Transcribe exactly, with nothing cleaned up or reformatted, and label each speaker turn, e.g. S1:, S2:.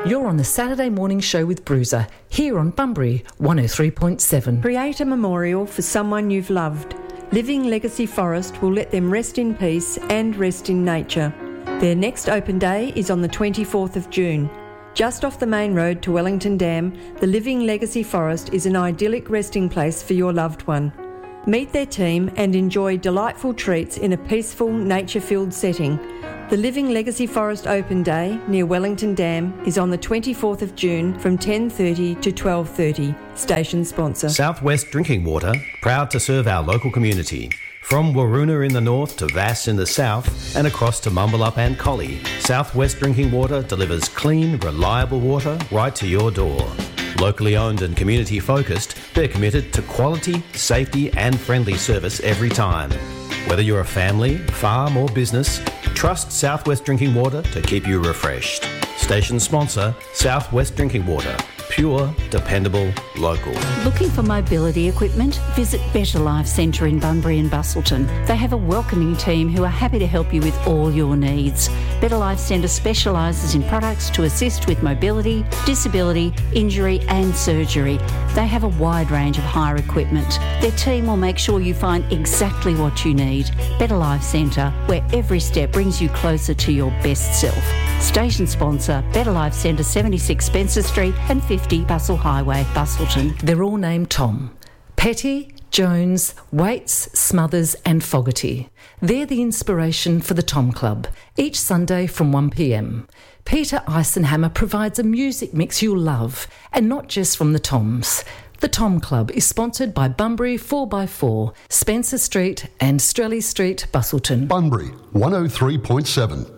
S1: You're on the Saturday Morning Show with Bruiser, here on Bunbury one oh three point seven.
S2: Create a memorial for someone you've loved. Living Legacy Forest will let them rest in peace and rest in nature. Their next open day is on the twenty-fourth of June. Just off the main road to Wellington Dam, the Living Legacy Forest is an idyllic resting place for your loved one. Meet their team and enjoy delightful treats in a peaceful, nature-filled setting. The Living Legacy Forest Open Day near Wellington Dam is on the twenty-fourth of June from ten thirty to twelve thirty. Station sponsor.
S3: Southwest Drinking Water, proud to serve our local community. From Waroona in the north to Vass in the south and across to Mumbalup and Collie, Southwest Drinking Water delivers clean, reliable water right to your door. Locally owned and community focused, they're committed to quality, safety and friendly service every time. Whether you're a family, farm or business, trust Southwest Drinking Water to keep you refreshed. Station sponsor, Southwest Drinking Water. Pure, dependable, local.
S4: Looking for mobility equipment? Visit Better Life Centre in Bunbury and Bustleton. They have a welcoming team who are happy to help you with all your needs. Better Life Centre specialises in products to assist with mobility, disability, injury and surgery. They have a wide range of hire equipment. Their team will make sure you find exactly what you need. Better Life Centre, where every step brings you closer to your best self. Station sponsor, Better Life Centre, seventy-six Spencer Street and fifty Bustle Highway, Bustleton.
S1: They're all named Tom. Petty, Jones, Waits, Smothers and Fogarty. They're the inspiration for the Tom Club, each Sunday from one p m. Peter Eisenhammer provides a music mix you'll love, and not just from the Toms. The Tom Club is sponsored by Bunbury four by four, Spencer Street and Strelley Street, Bustleton.
S5: Bunbury one oh three point seven.